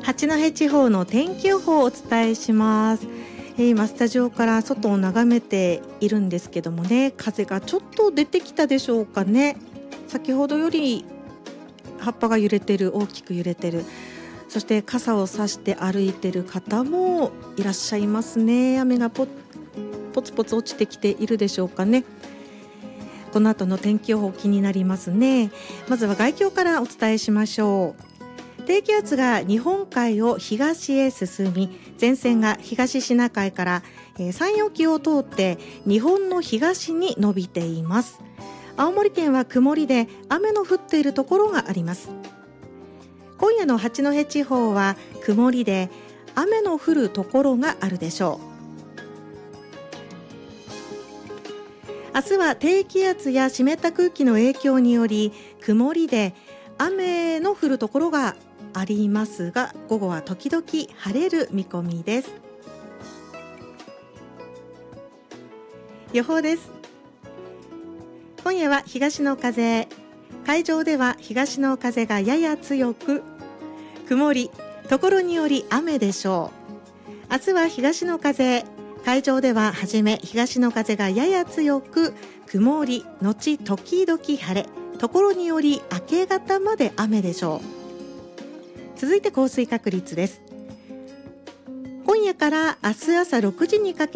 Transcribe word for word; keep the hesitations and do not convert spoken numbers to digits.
八戸地方の天気予報をお伝えします。えー、今スタジオから外を眺めているんですけどもね、風がちょっと出てきたでしょうかね。先ほどより葉っぱが揺れてる、大きく揺れてる。そして傘を差して歩いてる方もいらっしゃいますね。雨がポポツポツ落ちてきているでしょうかね。この後の天気予報気になりますね。まずは概況からお伝えしましょう。低気圧が日本海を東へ進み、前線が東シナ海から山陽沖を通って日本の東に伸びています。青森県は曇りで雨の降っているところがあります。今夜の八戸地方は曇りで雨の降るところがあるでしょう。明日は低気圧や湿った空気の影響により曇りで雨の降るところがありますが、午後は時々晴れる見込みです。予報です。今夜は東の風、海上では東の風がやや強く、曇り、ところにより雨でしょう。明日は東の風、海上でははじめ東の風がやや強く、曇りのち時々晴れ、ところにより明け方まで雨でしょう。続いて降水確率です。今夜から明日朝ろくじにかけ